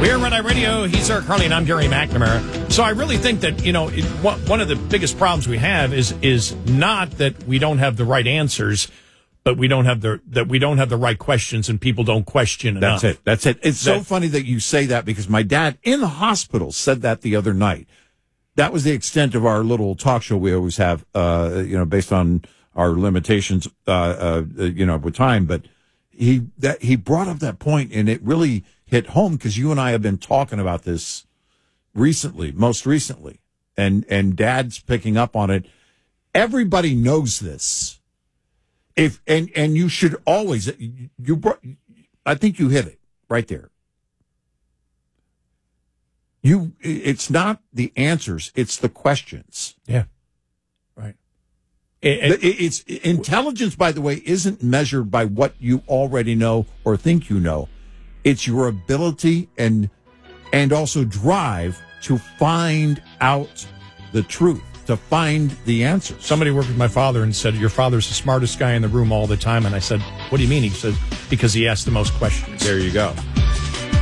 We're Red Eye Radio. He's Eric Harley, and I'm Gary McNamara. So I really think that, one of the biggest problems we have is not that we don't have the right answers, but we don't have the right questions, and people don't question enough. That's it. It's so funny that you say that, because my dad in the hospital said that the other night. That was the extent of our little talk show we always have, based on our limitations, with time. But he brought up that point, and it really hit home, because you and I have been talking about this most recently, and Dad's picking up on it. Everybody knows this. And you should always, I think you hit it right there. It's not the answers, it's the questions. Yeah. Right. It's intelligence, by the way, isn't measured by what you already know or think you know. It's your ability and also drive to find out the truth, to find the answers. Somebody worked with my father and said, your father's the smartest guy in the room all the time. And I said, what do you mean? He said, because he asked the most questions. There you go.